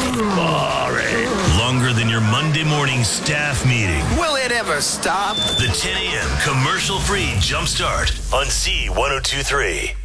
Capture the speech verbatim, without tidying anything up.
Boring. Longer than your Monday morning staff meeting. Will it ever stop? The ten a.m. commercial-free Jumpstart on Z ten twenty-three.